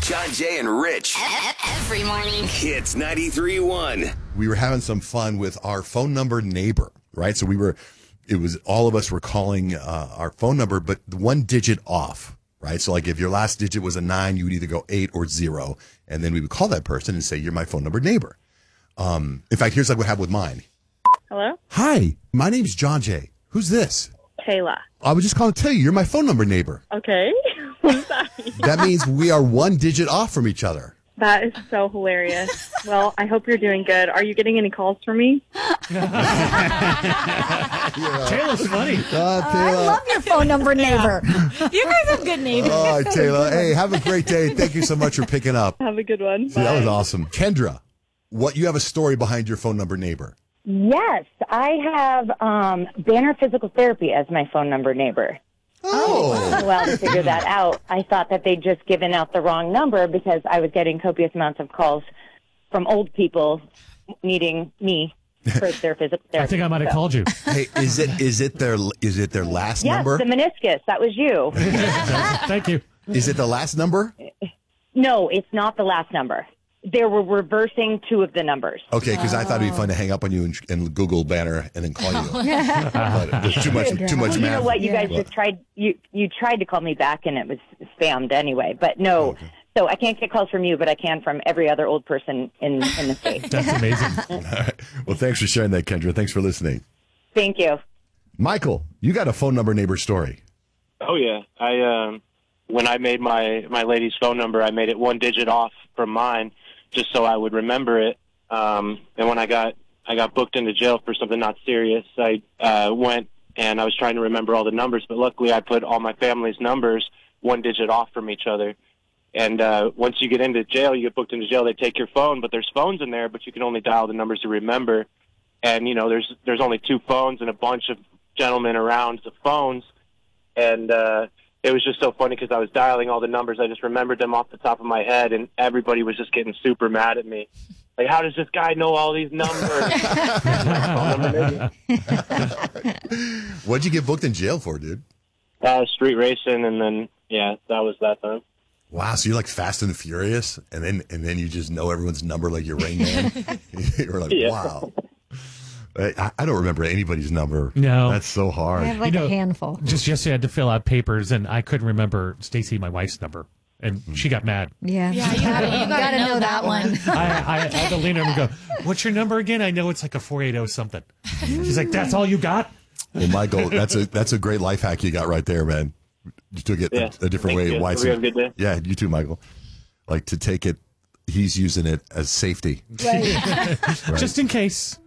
John, Jay, and Rich. Every morning. Hits 93.1. We were having some fun with our phone number neighbor, right? So it was all of us were calling our phone number, but one digit off, right? So like if your last digit was a 9, you would either go 8 or 0. And then we would call that person and say, you're my phone number neighbor. In fact, here's like what happened with mine. Hello? Hi, my name's John Jay. Who's this? Kayla. I was just calling to tell you, you're my phone number neighbor. Okay. What does that mean? That means we are one digit off from each other. That is so hilarious. Well, I hope you're doing good. Are you getting any calls from me? Taylor's funny. I love your phone number neighbor. You guys have good neighbors. All right, Taylor. Hey, have a great day. Thank you so much for picking up. Have a good one. See, that was awesome. Kendra, you have a story behind your phone number neighbor. Yes, I have Banner Physical Therapy as my phone number neighbor. Oh. Well, to figure that out, I thought that they'd just given out the wrong number because I was getting copious amounts of calls from old people needing me for their physical therapy. I think I might have called you. Hey, is it their last Yes, number? the meniscus. That was you. Thank you. Is it the last number? No, it's not the last number. They were reversing 2 of the numbers. Okay, because I thought it'd be fun to hang up on you and Google Banner and then call you. But there's too much math. You know what? You guys just tried. You tried to call me back, and it was spammed anyway. But no, Okay. So I can't get calls from you, but I can from every other old person in the state. That's amazing. All right. Well, thanks for sharing that, Kendra. Thanks for listening. Thank you. Michael, you got a phone number neighbor story. Oh yeah, I when I made my lady's phone number, I made it one digit off from mine, just so I would remember it. And when I got booked into jail for something not serious, I went and I was trying to remember all the numbers, but luckily I put all my family's numbers one digit off from each other. And once you get into jail, you get booked into jail, they take your phone, but there's phones in there, but you can only dial the numbers you remember. And you know, there's only 2 phones and a bunch of gentlemen around the phones, and it was just so funny because I was dialing all the numbers. I just remembered them off the top of my head, and everybody was just getting super mad at me. Like, how does this guy know all these numbers? What'd you get booked in jail for, dude? Street racing, and then, yeah, that was that time. Wow, so you're like Fast and Furious, and then you just know everyone's number like you're Rain Man. You're like, Yeah. wow. I don't remember anybody's number. No. That's so I hard. have like a handful. Just yesterday, I had to fill out papers, and I couldn't remember Stacy, my wife's number, and she got mad. Yeah. Yeah, you gotta know that one. I had to lean over and go, "What's your number again?" I know it's like a 480 something. She's like, "That's all you got?" Well, Michael, that's a great life hack you got right there, man. You took it a different way. Thank you. Why? Hope you have a good day. Yeah, you too, Michael. Like to take it, he's using it as safety. Right. Right. Just in case.